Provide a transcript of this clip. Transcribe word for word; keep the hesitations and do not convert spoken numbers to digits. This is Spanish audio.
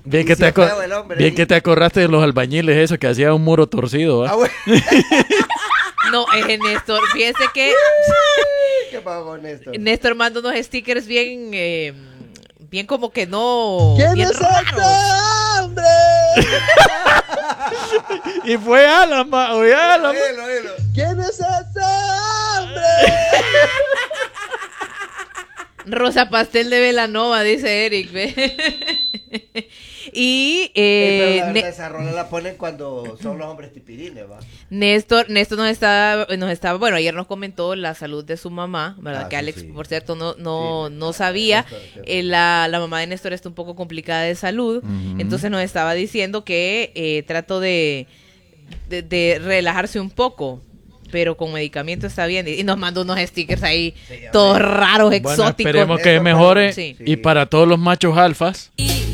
Bien, que te, aco- bien que te acordaste de los albañiles, eso, que hacía un muro torcido. ¿Va? Ah, bueno. No, eh, Néstor, fíjese que... ¿Qué pasó con Néstor? Néstor manda unos stickers bien... Eh, bien como que no... ¿Quién bien es este hombre? Y fue Alan, ma, oye, Alan. Oílo, oílo. ¿Quién es este hombre? Rosa pastel de Belanova, dice Eric. Y eh, eh, pero la Ne- verdad, esa rola la ponen cuando son los hombres tipirines, ¿va? Néstor, Néstor nos estaba, nos estaba, bueno, ayer nos comentó la salud de su mamá, ¿verdad? Ah, que sí, Alex, sí. por cierto, no, no, Sí, no ah, sabía. Néstor, sí. Eh, la, la mamá de Néstor está un poco complicada de salud, Ujú. entonces nos estaba diciendo que eh, trato de, de, de relajarse un poco, pero con medicamento está bien. Y nos mandó unos stickers ahí, Sí, ya todos ves. raros, Bueno, exóticos. esperemos que Eso, mejore. sí. Y para todos los machos alfas, Y